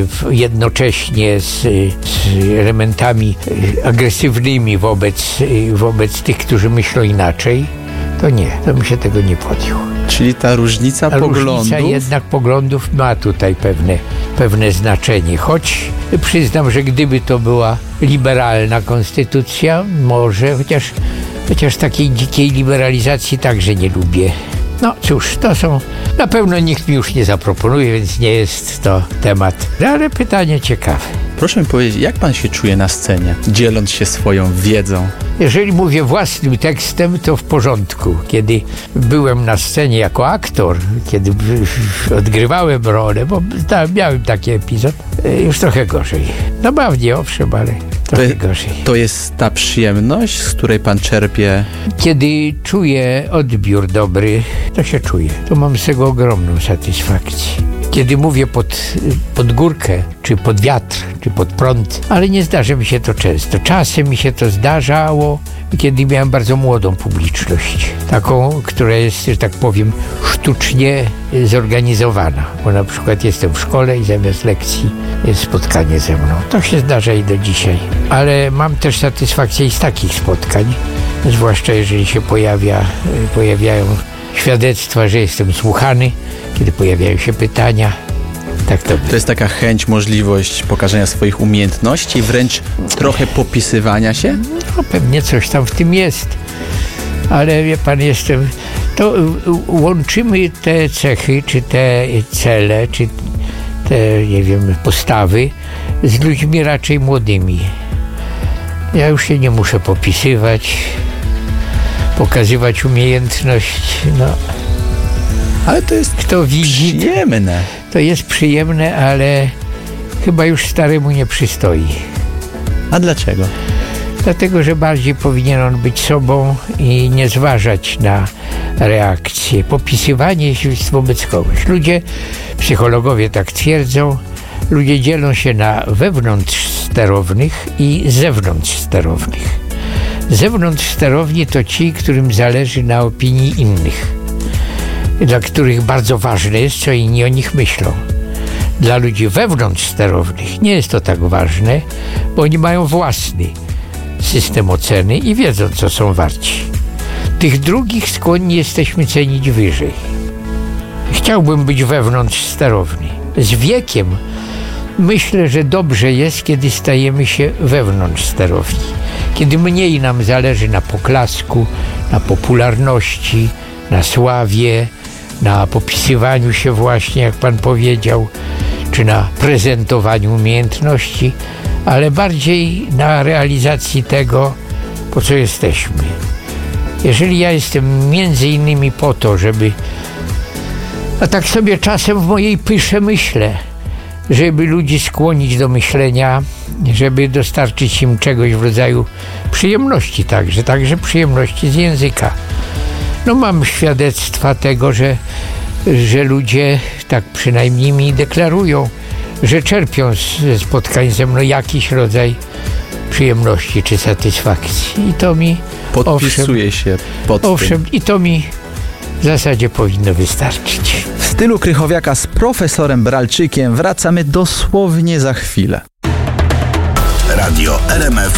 jednocześnie z elementami agresywnymi wobec tych, którzy myślą inaczej, to nie, to bym się tego nie podjął. Czyli ta różnica poglądów? Różnica jednak poglądów ma tutaj pewne znaczenie. Choć przyznam, że gdyby to była liberalna konstytucja, może, chociaż takiej dzikiej liberalizacji także nie lubię. No cóż, to są... Na pewno nikt mi już nie zaproponuje, więc nie jest to temat. Ale pytanie ciekawe. Proszę mi powiedzieć, jak pan się czuje na scenie, dzieląc się swoją wiedzą? Jeżeli mówię własnym tekstem, to w porządku. Kiedy byłem na scenie jako aktor, kiedy odgrywałem rolę, bo miałem taki epizod, już trochę gorzej. Zabawnie, owszem, ale trochę gorzej. To jest ta przyjemność, z której pan czerpie? Kiedy czuję odbiór dobry, to się czuję. To mam z tego ogromną satysfakcję. Kiedy mówię pod górkę, czy pod wiatr, czy pod prąd, ale nie zdarza mi się to często. Czasem mi się to zdarzało, kiedy miałem bardzo młodą publiczność. Taką, która jest, że tak powiem, sztucznie zorganizowana. Bo na przykład jestem w szkole i zamiast lekcji jest spotkanie ze mną. To się zdarza i do dzisiaj. Ale mam też satysfakcję i z takich spotkań, zwłaszcza jeżeli się pojawiają świadectwa, że jestem słuchany, kiedy pojawiają się pytania. Tak to jest taka chęć, możliwość pokazania swoich umiejętności, wręcz trochę popisywania się? No pewnie coś tam w tym jest. Ale wie pan, to łączymy te cechy, czy te cele, czy te, nie wiem, postawy z ludźmi raczej młodymi. Ja już się nie muszę popisywać, pokazywać umiejętność, no. Ale to jest kto widzi, przyjemne. To jest przyjemne, ale chyba już staremu nie przystoi. A dlaczego? Dlatego, że bardziej powinien on być sobą i nie zważać na reakcje. Popisywanie się wobec kogoś. Psychologowie tak twierdzą, ludzie dzielą się na wewnątrz sterownych i zewnątrz sterownych. Zewnątrz sterowni to ci, którym zależy na opinii innych, dla których bardzo ważne jest, co inni o nich myślą. Dla ludzi wewnątrz sterownych nie jest to tak ważne, bo oni mają własny system oceny i wiedzą, co są warci. Tych drugich skłonni jesteśmy cenić wyżej. Chciałbym być wewnątrz sterowny. Z wiekiem myślę, że dobrze jest, kiedy stajemy się wewnątrz sterowni. Kiedy mniej nam zależy na poklasku, na popularności, na sławie, na popisywaniu się właśnie, jak pan powiedział, czy na prezentowaniu umiejętności, ale bardziej na realizacji tego, po co jesteśmy. Jeżeli ja jestem między innymi po to, żeby, a tak sobie czasem w mojej pysze myślę, żeby ludzi skłonić do myślenia, żeby dostarczyć im czegoś w rodzaju przyjemności także przyjemności z języka. No mam świadectwa tego, że ludzie, tak przynajmniej mi deklarują, że czerpią ze spotkań ze mną jakiś rodzaj przyjemności czy satysfakcji. I to mi podpisuje się pod tym. I to mi w zasadzie powinno wystarczyć. W stylu Krychowiaka z profesorem Bralczykiem wracamy dosłownie za chwilę. Radio RMF